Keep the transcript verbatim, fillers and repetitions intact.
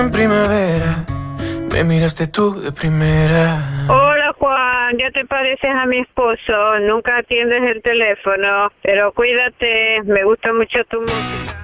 En primavera, me miraste tú de primera. Hola Juan, ya te pareces a mi esposo, nunca atiendes el teléfono, pero cuídate, me gusta mucho tu música.